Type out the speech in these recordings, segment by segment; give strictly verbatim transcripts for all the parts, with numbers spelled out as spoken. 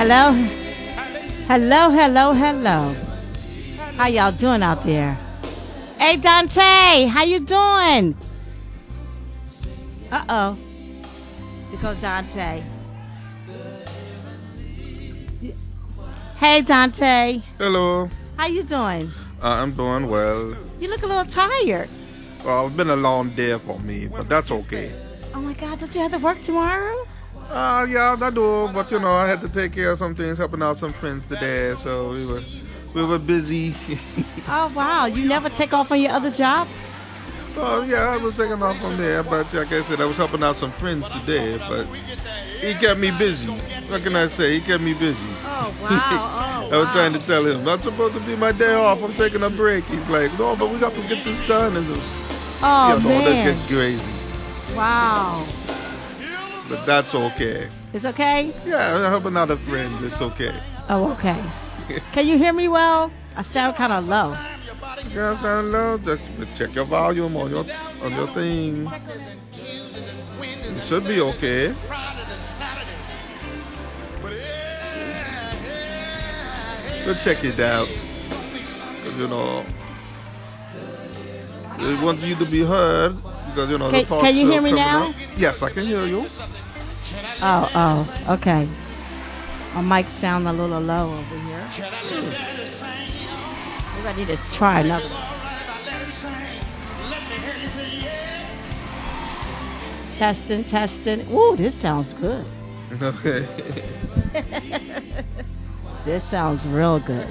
Hello, hello, hello, hello. How y'all doing out there? Hey, Dante, how you doing? Uh oh. Here goes Dante. Hey, Dante. Hello. How you doing? Uh, I'm doing well. You look a little tired. Well, it's been a long day for me, but that's okay. Oh my God, don't you have to work tomorrow? Uh, yeah, I do, but you know, I had to take care of some things, helping out some friends today, so we were we were busy. Oh wow, you never take off on your other job? Oh yeah, I was taking off from there, but like I said, I was helping out some friends today, but he kept me busy. What can I say? He kept me busy. Oh wow, oh I was wow. trying to tell him, that's supposed to be my day off, I'm taking a break. He's like, no, but we got to get this done, and just, Oh you know, man. that gets crazy. Wow. But that's okay. It's okay? Yeah, I'm helping out a friend, it's okay. Oh, okay. Can you hear me well? I sound kind of low. Yeah, I know. Just check your volume on your on your thing. It should be okay. We'll check it out. 'Cause, you know, we want you to be heard because you know Can- the talk can you show hear me coming now? up. Yes, I can hear you. Oh, oh, okay. My mic sound a little low over here. Maybe I need to try another one. Testing, testing. Ooh, this sounds good. Okay. This sounds real good.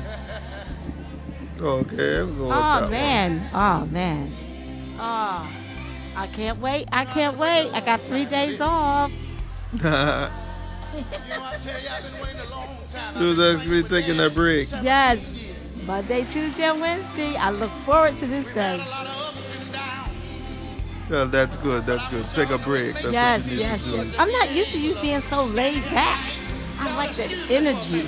Okay. We'll go with Oh that man, oh man. Oh, I can't wait. I can't wait. I got three days off. one. You was actually taking a break. Yes, Monday, Tuesday, and Wednesday. I look forward to this day. Well, that's good. That's good. Take a break. That's Yes, what you need yes, to do. yes. I'm not used to you being so laid back. I like that energy.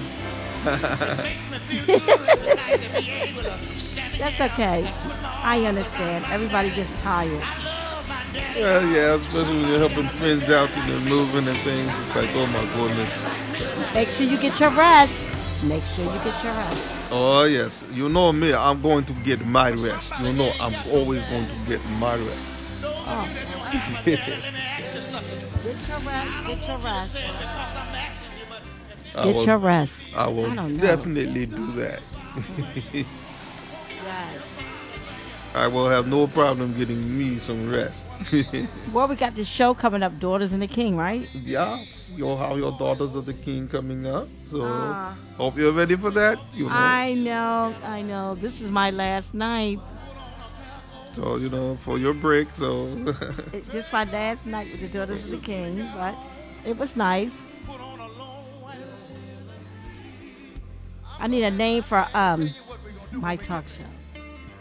That's okay. I understand. Everybody gets tired. Well, yeah, especially when you're helping friends out and they're moving and things. It's like, oh my goodness. Make sure you get your rest. Make sure you get your rest. Oh yes, you know me. I'm going to get my rest. You know, I'm always going to get my rest. Oh. Get your rest. Get your rest. I Get will, your rest. I will I don't know. definitely do that. Yes. I will have no problem getting me some rest. Well, we got this show coming up, Daughters and the King, right? Yeah, you how your Daughters of the King coming up. So Ah. hope you're ready for that. You know, I know. I know. This is my last night. so you know for your break. So It, this is my last night with the Daughters of the King, but it was nice. I need a name for um my talk show.